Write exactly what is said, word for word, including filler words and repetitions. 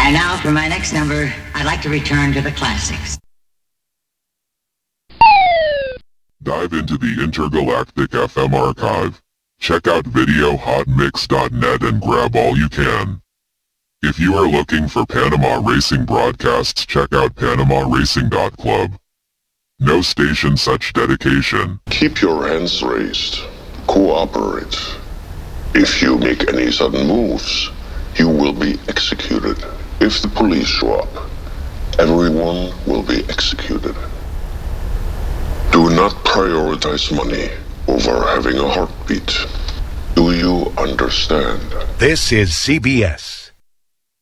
And now for my next number, I'd like to return to the classics. Dive into the intergalactic F M archive. Check out video hot mix dot net and grab all you can. If you are looking for Panama Racing broadcasts, check out panama racing dot club. No station such dedication. Keep your hands raised. Cooperate. If you make any sudden moves, you will be executed. If the police show up, everyone will be executed. Do not prioritize money over having a heartbeat. Do you understand? This is C B S.